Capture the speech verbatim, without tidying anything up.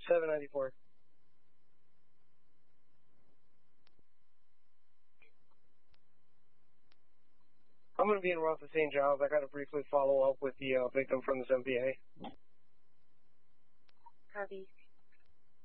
seven ninety-four. I'm going to be in Roth of Saint Giles. I got to briefly follow up with the uh, victim from this M P A. Copy.